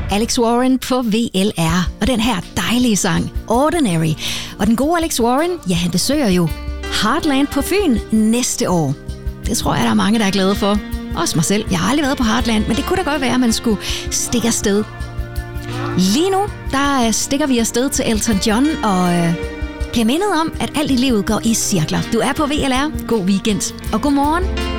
Alex Warren på VLR. Og den her dejlige sang, Ordinary. Og den gode Alex Warren, ja, han besøger jo Heartland på Fyn næste år. Det tror jeg, der er mange, der er glade for. Også mig selv. Jeg har aldrig været på Heartland, men det kunne da godt være, at man skulle stikke afsted. Lige nu, der stikker vi afsted til Elton John og bliver mindet om, at alt i livet går i cirkler. Du er på VLR. God weekend og god morgen.